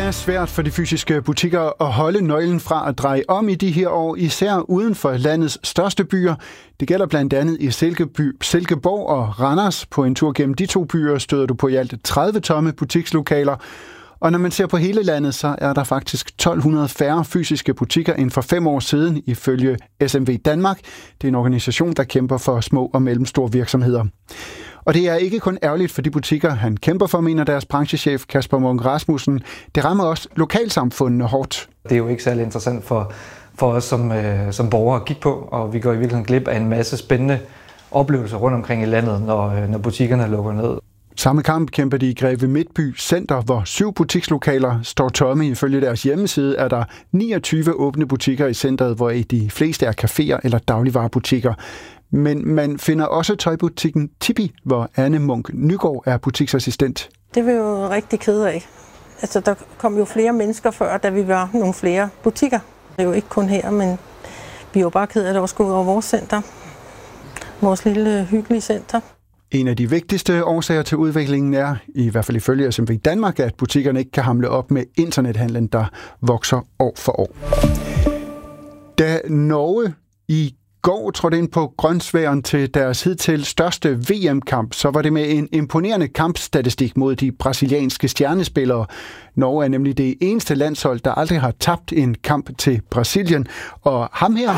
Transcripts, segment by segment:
er svært for de fysiske butikker at holde nøglen fra at dreje om i de her år, især uden for landets største byer. Det gælder blandt andet i Silkeborg og Randers. På en tur gennem de to byer støder du på i alt 30 tomme butikslokaler. Og når man ser på hele landet, så er der faktisk 1200 færre fysiske butikker end for 5 år siden, ifølge SMV Danmark. Det er en organisation, der kæmper for små og mellemstore virksomheder. Og det er ikke kun ærgerligt for de butikker, han kæmper for, mener deres branchechef Kasper Munk Rasmussen. Det rammer også lokalsamfundene hårdt. Det er jo ikke særlig interessant for os som borgere at kigge på, og vi går i virkeligheden glip af en masse spændende oplevelser rundt omkring i landet, når butikkerne lukker ned. Samme kamp kæmper de i Greve Midtby Center, hvor 7 butikslokaler står tomme. Ifølge deres hjemmeside er der 29 åbne butikker i centret, hvor de fleste er caféer eller dagligvarebutikker. Men man finder også tøjbutikken Tibi, hvor Anne Munk Nygaard er butiksassistent. Det er vi jo rigtig kede af. Altså, der kom jo flere mennesker før, da vi var nogle flere butikker. Det er jo ikke kun her, men vi er jo bare kede af, at det også går ud over vores center. Vores lille hyggelige center. En af de vigtigste årsager til udviklingen er, i hvert fald ifølge SMV Danmark, at butikkerne ikke kan hamle op med internethandlen, der vokser år for år. Da Norge i går trådte ind på grønsværen til deres hidtil største VM-kamp, så var det med en imponerende kampstatistik mod de brasilianske stjernespillere. Norge er nemlig det eneste landshold, der aldrig har tabt en kamp til Brasilien. Og ham her...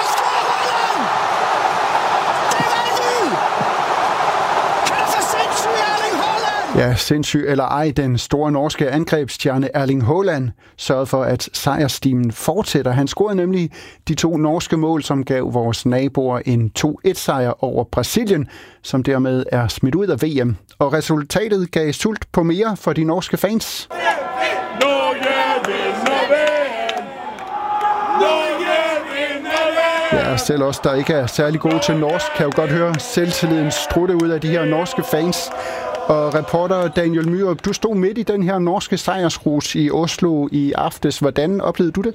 Ja, sindssyg eller ej, den store norske angrebsstjerne Erling Haaland sørgede for, at sejrstimen fortsætter. Han scorede nemlig de 2 norske mål, som gav vores naboer en 2-1-sejr over Brasilien, som dermed er smidt ud af VM. Og resultatet gav sult på mere for de norske fans. Ja, selv os, der ikke er særlig gode til norsk, kan jo godt høre selvtilliden strutte ud af de her norske fans. Og reporter Daniel Myrup, du stod midt i den her norske sejrsrus i Oslo i aftes. Hvordan oplevede du det?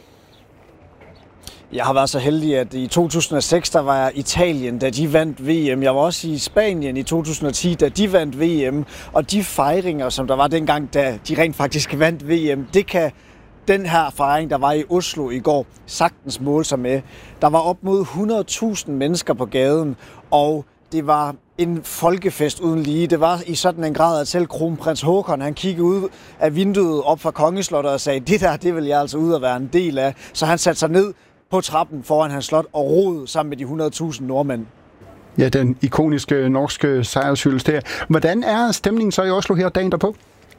Jeg har været så heldig, at i 2006, der var jeg i Italien, da de vandt VM. Jeg var også i Spanien i 2010, da de vandt VM. Og de fejringer, som der var dengang, da de rent faktisk vandt VM, det kan den her fejring, der var i Oslo i går, sagtens måle sig med. Der var op mod 100.000 mennesker på gaden, og det var en folkefest uden lige. Det var i sådan en grad, at selv kronprins Håkon, han kiggede ud af vinduet op fra Kongeslottet og sagde, det vil jeg altså ud at være en del af. Så han satte sig ned på trappen foran hans slot og rodede sammen med de 100.000 nordmænd. Ja, den ikoniske norske sejrshyldest der. Hvordan er stemningen så i Oslo her dagen derpå?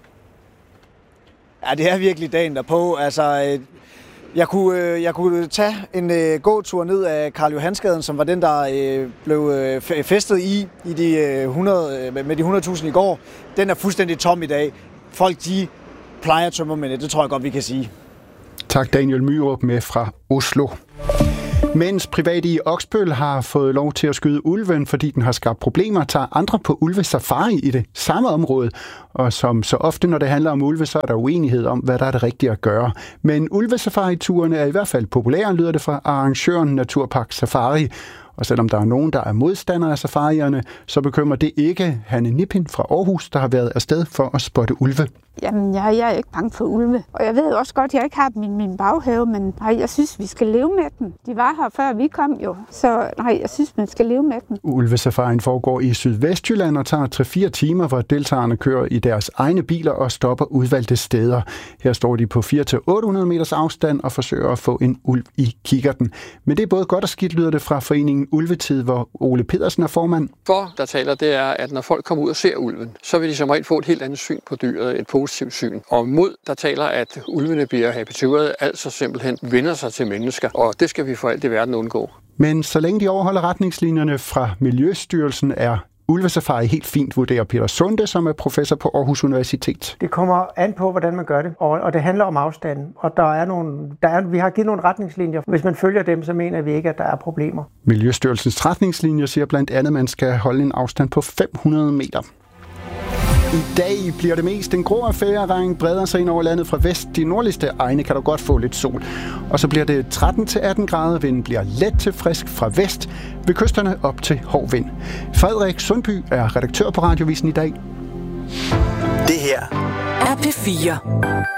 Ja, det er virkelig dagen derpå. Altså, jeg kunne tage en gåtur ned af Karl Johansgaden, som var den, der blev festet med de 100.000 i går. Den er fuldstændig tom i dag. Folk, de plejer tømmermænd, det tror jeg godt, vi kan sige. Tak Daniel Myrup med fra Oslo. Mens private i Oksbøl har fået lov til at skyde ulven, fordi den har skabt problemer, tager andre på ulvesafari i det samme område. Og som så ofte, når det handler om ulve, så er der uenighed om, hvad der er det rigtige at gøre. Men ulvesafari-turene er i hvert fald populære, lyder det fra arrangøren Naturpark Safari. Og selvom der er nogen, der er modstandere af safarierne, så bekymrer det ikke Hanne Nippin fra Aarhus, der har været afsted for at spotte ulve. Jamen, jeg er ikke bange for ulve. Og jeg ved også godt, at jeg ikke har dem i min baghave, men jeg synes, vi skal leve med dem. De var her før vi kom jo, så jeg synes, man skal leve med dem. Ulvesafarien foregår i Sydvestjylland og tager 3-4 timer, hvor deltagerne kører i deres egne biler og stopper udvalgte steder. Her står de på 400-800 meters afstand og forsøger at få en ulv i kikkerten. Men det er både godt og skidt, lyder det fra foreningen Ulvetid, hvor Ole Pedersen er formand. For der taler, det er, at når folk kommer ud og ser ulven, så vil de som regel få et helt andet syn på dyret, et positivt syn. Og mod, der taler, at ulvene bliver habitueret, altså simpelthen vender sig til mennesker, og det skal vi for alt i verden undgå. Men så længe de overholder retningslinjerne fra Miljøstyrelsen, er ulvesafari helt fint, vurderer Peter Sunde, som er professor på Aarhus Universitet. Det kommer an på, hvordan man gør det, og det handler om afstanden. Og vi har givet nogle retningslinjer. Hvis man følger dem, så mener vi ikke, at der er problemer. Miljøstyrelsens retningslinjer siger blandt andet, at man skal holde en afstand på 500 meter. I dag bliver det mest en grå affære. Regn breder sig ind over landet fra vest. De nordligste egne kan du godt få lidt sol. Og så bliver det 13-18 grader. Vinden bliver let til frisk fra vest. Ved kysterne op til hård vind. Frederik Sundby er redaktør på Radiovisen i dag. Det her er P4.